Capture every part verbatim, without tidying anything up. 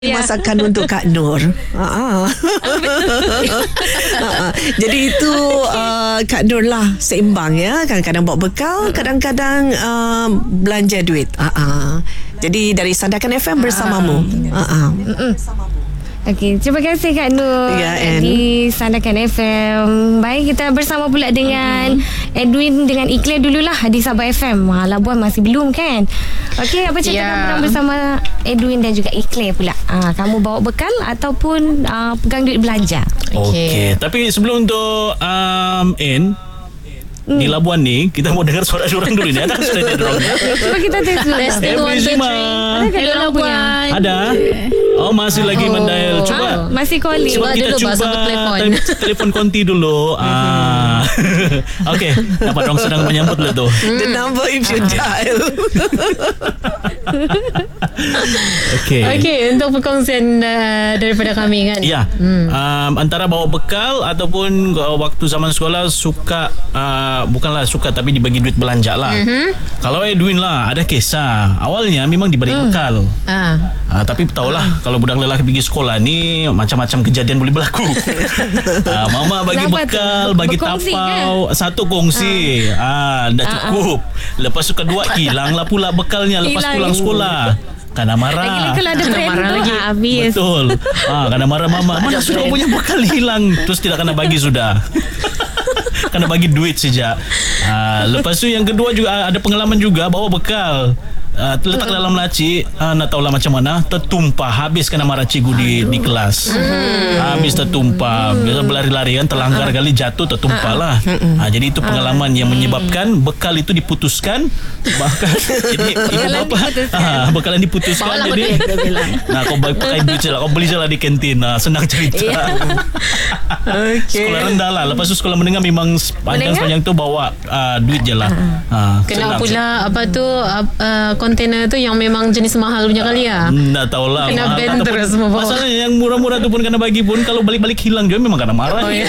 Ya. Masakan untuk Kak Nur. Ha. Jadi itu uh, Kak Nur lah seimbang ya. Kadang-kadang bawa bekal, kadang-kadang uh, belanja duit. Ha. Jadi dari Sandakan F M bersamamu. Ha. Okey, terima kasih Kak Nur Ya, Ann. di Sandakan F M. Baik, kita bersama pula dengan uh-huh. Edwin dengan Ikhlas dululah di Sabah F M. Ha, Labuan masih belum kan? Okey, apa cerita Ya. kamu bersama Edwin dan juga Ikhlas pula? Ha, kamu bawa bekal ataupun uh, pegang duit belanja? Okey. Okey, tapi sebelum untuk um, N Hmm. di Labuan ni, kita mau dengar suara orang dulu ni. Ada suara dia orang? Cuba kita test dulu. Testing Every one, two, Zima. three. Ada kat Hello dalam punya? Labuan. Ada? Oh, masih lagi Oh. mendial. Cuba. Ah, masih calling. Cuba Cuba kita dulu, cuba Pak, sambil telefon. te- telefon konti dulu. Ah. Okey, dapat orang sedang menyambut lah tu. The number if you dial. Okey. Okey, untuk perkongsian uh, daripada kami kan. Ya, hmm. um, antara bawa bekal ataupun uh, waktu zaman sekolah suka uh, bukanlah suka tapi dibagi duit belanja lah. Mm-hmm. Kalau Edwin lah ada kisah. Awalnya memang diberi mm. bekal. Ah. Uh, tapi tahulah uh. kalau budak lelaki pergi sekolah ni macam-macam kejadian boleh berlaku. uh, mama bagi Kenapa bekal, tu? bagi Berkongsi tapau, satu kongsi. Ah, uh. dah cukup. Lepas tu kedua hilanglah pula bekalnya lepas Hilang. pulang sekolah. Karena marah. Lagi-lagi kalau ada Kena friend marah tu, lagi. ah, habis. Betul. Ah, kena marah mama. Mana sudah punya bekal hilang. Terus tidak kena bagi sudah. Kena bagi duit sejak. Ah, lepas tu yang kedua juga ada pengalaman juga bawa bekal. Uh, letak dalam laci, uh, nak tahulah macam mana, tertumpah, habis kena marah cikgu di di kelas. Hmm. Habis tertumpah, biasa berlari-lari kan, terlanggar kali jatuh tertumpah lah. Uh, jadi itu pengalaman yang menyebabkan bekal itu diputuskan. Bahkan jadi ibu bapa ah, bekalan diputuskan. Bawalah Jadi bekal, dia bilang. nah kau pakai duit je lah, kau beli je lah di kantin. Nah, senang cerita. Okey. Sekolah rendah lah. Lepas tu sekolah menengah memang sepanjang-sepanjang tu bawa uh, duit je lah. Uh, Kena pula apa tu uh, uh, kontainer tu yang memang jenis mahal punya kali ya. Tak tahulah. Kena mahal ban ataupun- terus semua bawa. Masalahnya yang murah-murah tu pun kena bagi pun, kalau balik-balik hilang juga memang kena marah. Oh, ya.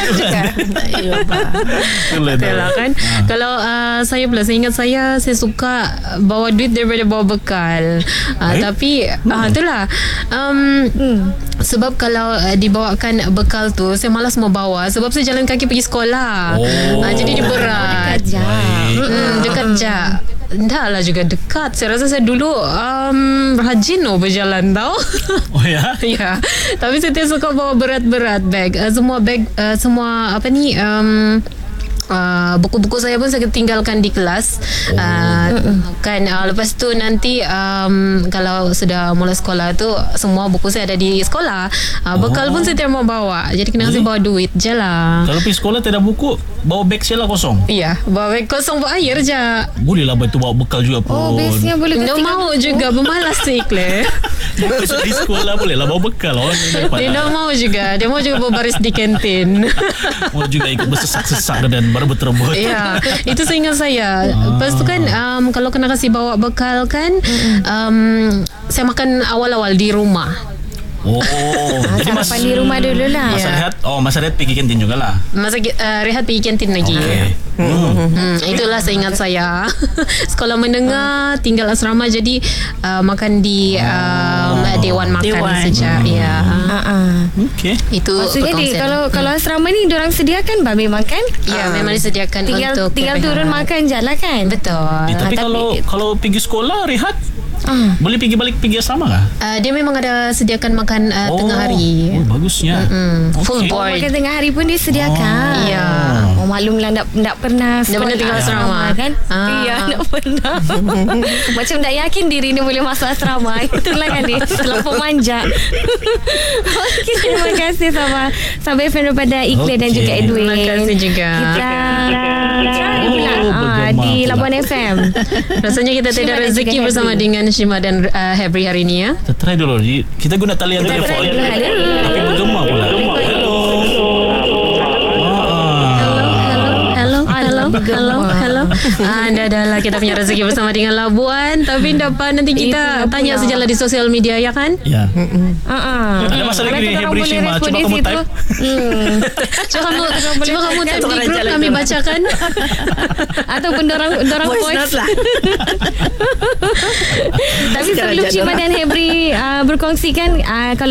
Itulah Betul lah kan. Ah. Kalau uh, saya pula, saya ingat saya saya suka bawa duit daripada bawa bekal. Uh, Eh? tapi uh, itulah. Um, sebab kalau uh, dibawakan bekal tu, saya malas mau bawa sebab saya jalan kaki pergi sekolah. Oh. Uh, jadi dia berat. Dekat je. Baik. Hmm, dekat je. Dah lah juga dekat. Saya rasa saya dulu um, rajin oh berjalan tau. Oh ya? Ya. Tapi saya tidak suka bawa berat-berat bag. Uh, semua bag uh, semua apa ni um, Uh, buku-buku saya pun saya tinggalkan di kelas. Oh. uh, kan uh, lepas tu nanti um, kalau sudah mula sekolah tu semua buku saya ada di sekolah. uh, bekal Oh. pun saya tidak mau bawa. Jadi kena Hmm. saya bawa duit je lah. Kalau pergi sekolah tidak buku, bawa beg saya lah kosong. Iya, bawa beg kosong bawa air je. Boleh lah itu bawa bekal juga pun. Oh, bestnya boleh Dia mau juga bermalas sih Claire. Besok di sekolah boleh lah bawa bekal. Oh, Dia tak mau juga. Dia mau juga berbaris di kantin. mau juga ikut bersesak-sesak dan baru berterbut. Ya, itu seingat saya. Lepas tu kan um, kalau kena kasih bawa bekal kan, um, saya makan awal-awal di rumah. Oh, Ah, jadi mas sarapan di rumah dulu lah. masa Ya. rehat, oh masa rehat pergi kantin juga lah. Masa uh, rehat pergi kantin lagi. Okay. Hmm. Hmm, itulah seingat saya. Sekolah menengah, tinggal asrama, jadi uh, makan di um, dewan makan Dewan. saja. Ya. Ah, ah. Okay. Itu Maksudnya di, perkongsian. kalau kalau asrama ni diorang sediakan babi makan. Ya, Ah. memang disediakan tinggal untuk tinggal rehat. turun makan je lah kan. Betul. Eh, tapi tapi- kalau kalau pergi sekolah rehat, Ah. boleh pergi balik pergi asrama kah? Uh, dia memang ada sediakan makan uh, tengah hari. Oh, bagusnya. Mm, Okay. full board. Makan tengah hari pun disediakan. Oh. Ya. Oh, maklumlah tak tak pernah Tak pernah tinggal asrama. kan? Ah. Ya, tak pernah. Macam tak yakin diri ni boleh masuk asrama. Itulah kan dia terlampau manja. Okey, terima kasih sama Sabah F M daripada Ikhlas dan Okey. juga Edwin. Terima kasih juga. Kita try pula Oh, ah, bergema di pula. Labuan F M. Rasanya kita Shima tidak dan rezeki juga bersama Hebri. dengan Shima dan uh, Hebri hari ini ya. Kita try dulu. Kita guna talian Kita telefon. try dulu. Hello. Tapi bergema pula. Hello. Ah. Hello, hello, hello. Hello, hello. Ah, dah dah lah kita punya rezeki bersama dengan Labuan. Tapi dapat nanti kita Itulah tanya pula. sajalah di sosial media ya kan? Ya. Uh-uh. Ada masalah lagi ni Hebri Shima. Cuba kamu type. Hmm. Cuba kamu cuba kamu type di Orang grup jalan kami jalan. bacakan. Ataupun dorang dorang Voice voice. note lah. Tapi Sekarang sebelum jalan Syifa lah. dan Hebri uh, berkongsikan uh, kalau